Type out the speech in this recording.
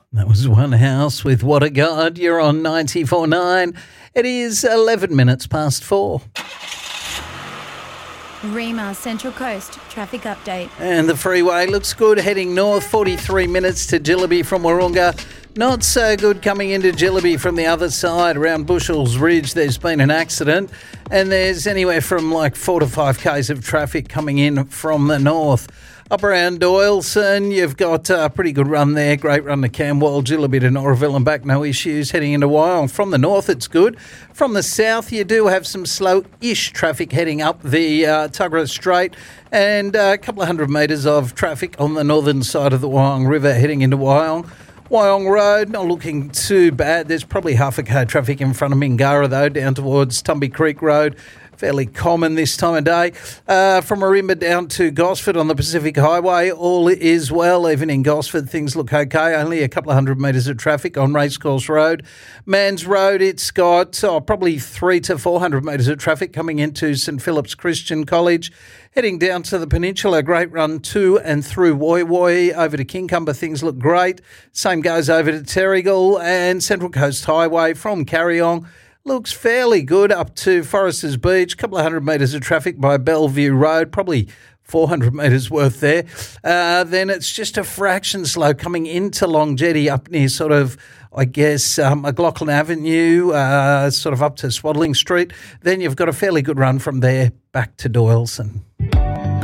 That was One House with What a God. You're on 94.9. It is 11 minutes past 4. Rima Central Coast traffic update. And the freeway looks good heading north, 43 minutes to Jillaby from Wahroonga. Not so good coming into Jillaby from the other side around Bushell's Ridge. There's been an accident and there's anywhere from like 4 to 5 k's of traffic coming in from the north. Up around Doyleson, you've got a pretty good run there. Great run to Camwell, Jillaby to Noraville and back, no issues. Heading into Wyong. From the north, it's good. From the south, you do have some slow-ish traffic heading up the Tuggerah Strait and a couple of 100 metres of traffic on the northern side of the Wyong River heading into Wyong. Wyong Road, not looking too bad. There's probably half a car traffic in front of Mingara, though, down towards Tumby Creek Road. Fairly common this time of day. From Marimba down to Gosford on the Pacific Highway, all is well. Even in Gosford, things look okay. Only a couple of 100 metres of traffic on Racecourse Road. Mans Road, it's got probably 300 to 400 metres of traffic coming into St Philip's Christian College. Heading down to the Peninsula, great run to and through Woy Woy over to Kincumber. Things look great. Same goes over to Terrigal and Central Coast Highway from Carryong. Looks fairly good up to Foresters Beach, a couple of 100 metres of traffic by Bellevue Road, probably 400 metres worth there. Then it's just a fraction slow coming into Long Jetty up near sort of, I guess, McLaughlin Avenue, sort of up to Swaddling Street. Then you've got a fairly good run from there back to Doyleson.